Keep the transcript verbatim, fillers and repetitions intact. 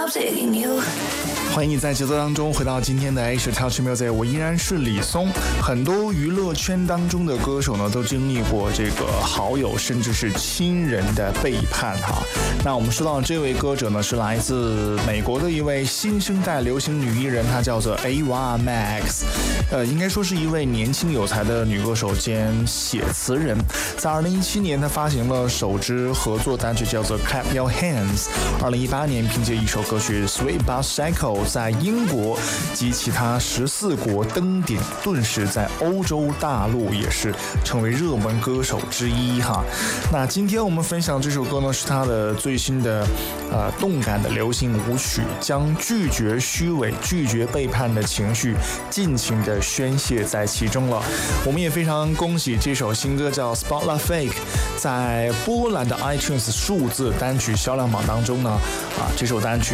欢迎你在节奏当中回到今天的 Asia Touch Music， 我依然是李松。很多娱乐圈当中的歌手呢，都经历过这个好友甚至是亲人的背叛哈。那我们说到的这位歌者呢，是来自美国的一位新生代流行女艺人，她叫做 Ava Max， 呃，应该说是一位年轻有才的女歌手兼写词人。在二零一七年，她发行了首支合作单曲，叫做 Clap Your Hands。二零一八年，凭借一首歌曲 Sweet But Psycho， 在英国及其他十四国登顶，顿时在欧洲大陆也是成为热门歌手之一哈。那今天我们分享这首歌呢，是她的最新的呃动感的流行舞曲，将拒绝虚伪、拒绝背叛的情绪尽情的宣泄在其中了。我们也非常恭喜这首新歌叫 Spotlight Fake， 在波兰的 iTunes 数字单曲销量榜当中呢，啊，这首单曲